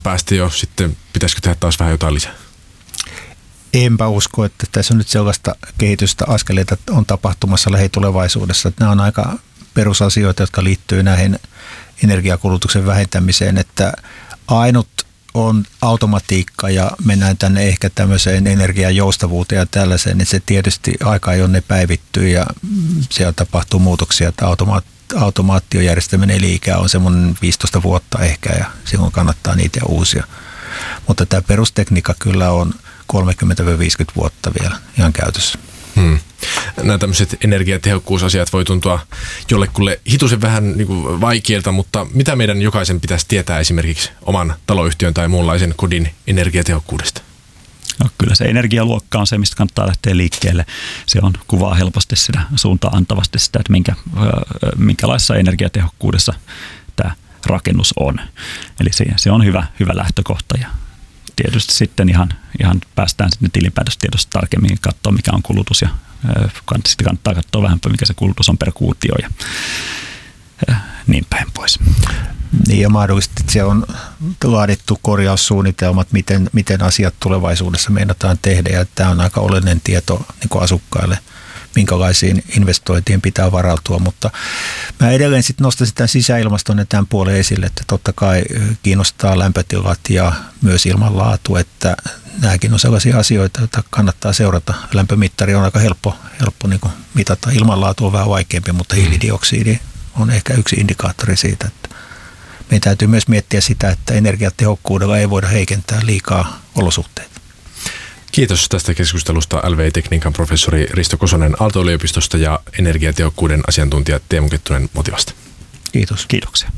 päästä jo sitten, pitäisikö tehdä taas vähän jotain lisää? Enpä usko, että tässä on nyt sellaista kehitystä askeleita on tapahtumassa lähitulevaisuudessa. Nämä on aika perusasioita, jotka liittyy näihin energiakulutuksen vähentämiseen, että ainut on automatiikka ja mennään tänne ehkä tämmöiseen energian joustavuuteen ja tällaiseen, niin se tietysti aika ajoin ne päivittyy ja siellä tapahtuu muutoksia, että automaatiojärjestelmän eli-ikä on semmoinen 15 vuotta ehkä ja silloin kannattaa niitä uusia. Mutta tämä perustekniikka kyllä on 30-50 vuotta vielä ihan käytössä. Nämä tämmöiset energiatehokkuusasiat voi tuntua jollekulle hitusen vähän niin kuin vaikeilta, mutta mitä meidän jokaisen pitäisi tietää esimerkiksi oman taloyhtiön tai muunlaisen kodin energiatehokkuudesta? No, kyllä se energialuokka on se, mistä kannattaa lähteä liikkeelle. Se on kuvaa helposti sitä suuntaan antavasti sitä, että minkälaisessa energiatehokkuudessa tämä rakennus on. Eli se on hyvä lähtökohta ja tietysti sitten ihan päästään sitten tilinpäätöstiedosta tarkemmin katsoa, mikä on kulutus ja sitten kannattaa katsoa vähän, mikä se kulutus on per kuutio ja niin päin pois. Niin ja mahdollisesti siellä on laadittu korjaussuunnitelmat, miten asiat tulevaisuudessa meinataan tehdä ja tämä on aika oleellinen tieto niin kuin asukkaille, minkälaisiin investointiin pitää varautua, mutta mä edelleen sitten nostaisin tämän sisäilmaston ja tämän puolen esille, että totta kai kiinnostaa lämpötilat ja myös ilmanlaatu, että nämäkin on sellaisia asioita, joita kannattaa seurata. Lämpömittari on aika helppo niin kuin mitata. Ilmanlaatu on vähän vaikeampi, mutta hiilidioksidi on ehkä yksi indikaattori siitä, että meidän täytyy myös miettiä sitä, että energiatehokkuudella ei voida heikentää liikaa olosuhteita. Kiitos tästä keskustelusta LVI-tekniikan professori Risto Kosonen Aalto-yliopistosta ja energiatehokkuuden asiantuntija Teemu Kettunen Motivasta. Kiitos. Kiitoksia.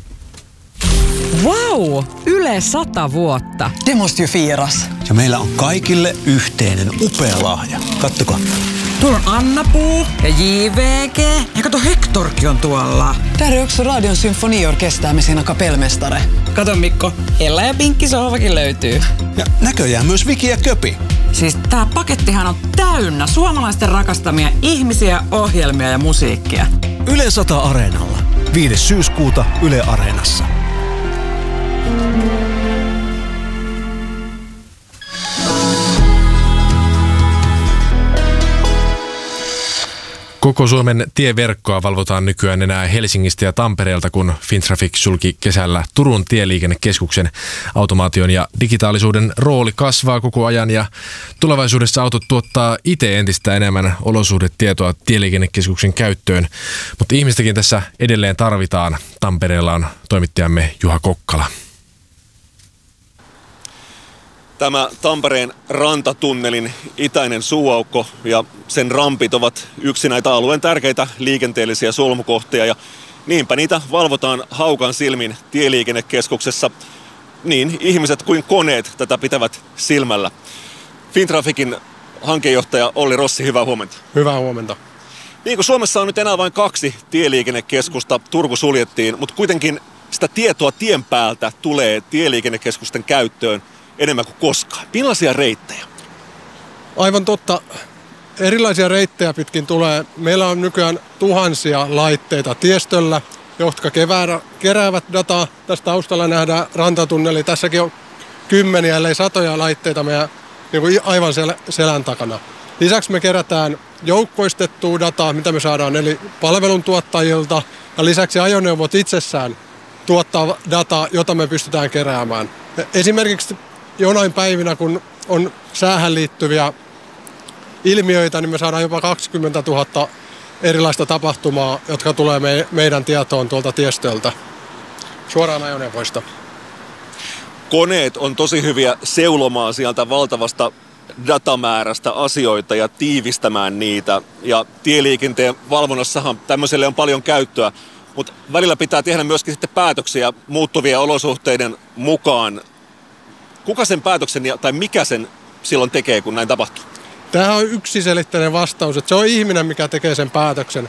Wow! Yle 100 vuotta. Det måste ju firas. Ja meillä on kaikille yhteinen upea lahja. Kattokaa. Tuolla on Anna-Puu ja JVG. Ja kato, Hectorkin on tuolla. Där är också Radion symfoniorkester med sina kapellmästare. Kato Mikko, Ella ja Pinkki sohvakin löytyy. Ja näköjään myös Viki ja Köpi. Siis tää pakettihan on täynnä suomalaisten rakastamia ihmisiä, ohjelmia ja musiikkia. Yle 100 Areenalla. 5. syyskuuta Yle Areenassa. Koko Suomen tieverkkoa valvotaan nykyään enää Helsingistä ja Tampereelta, kun Fintraffic sulki kesällä Turun tieliikennekeskuksen. Automaation ja digitaalisuuden rooli kasvaa koko ajan ja tulevaisuudessa autot tuottaa itse entistä enemmän olosuhdetietoa tieliikennekeskuksen käyttöön. Mutta ihmistäkin tässä edelleen tarvitaan. Tampereella on toimittajamme Juha Kokkala. Tämä Tampereen rantatunnelin itäinen suuaukko ja sen rampit ovat yksi näitä alueen tärkeitä liikenteellisiä solmukohtia ja niinpä niitä valvotaan haukan silmin tieliikennekeskuksessa. Niin ihmiset kuin koneet tätä pitävät silmällä. Fintrafficin hankejohtaja Olli Rossi, hyvää huomenta. Hyvää huomenta. Niin kuin Suomessa on nyt enää vain 2 tieliikennekeskusta, Turku suljettiin, mutta kuitenkin sitä tietoa tien päältä tulee tieliikennekeskusten käyttöön enemmän kuin koskaan. Millaisia reittejä? Aivan totta. Erilaisia reittejä pitkin tulee. Meillä on nykyään tuhansia laitteita tiestöllä, jotka keräävät dataa. Tässä taustalla nähdään rantatunneli. Tässäkin on kymmeniä, ellei satoja laitteita meidän niin kuin aivan selän takana. Lisäksi me kerätään joukkoistettua dataa, mitä me saadaan eli palveluntuottajilta. Ja lisäksi ajoneuvot itsessään tuottaa dataa, jota me pystytään keräämään. Esimerkiksi jonain päivinä, kun on säähän liittyviä ilmiöitä, niin me saadaan jopa 20 000 erilaista tapahtumaa, jotka tulee meidän tietoon tuolta tiestöltä suoraan ajoneuvoista. Koneet on tosi hyviä seulomaan sieltä valtavasta datamäärästä asioita ja tiivistämään niitä. Ja tieliikenteen valvonnassahan tämmöiselle on paljon käyttöä, mutta välillä pitää tehdä myöskin sitten päätöksiä muuttuvien olosuhteiden mukaan. Kuka sen päätöksen tai mikä sen silloin tekee, kun näin tapahtuu? Tämähän on yksiselitteinen vastaus, että se on ihminen, mikä tekee sen päätöksen.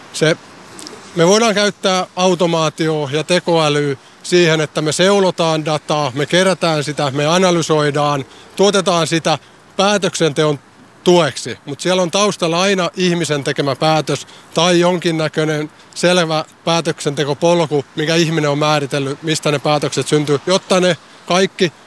Me voidaan käyttää automaatioa ja tekoälyä siihen, että me seulotaan dataa, me kerätään sitä, me analysoidaan, tuotetaan sitä päätöksenteon tueksi. Mutta siellä on taustalla aina ihmisen tekemä päätös tai jonkinnäköinen selvä päätöksentekopolku, mikä ihminen on määritellyt, mistä ne päätökset syntyy, jotta ne kaikki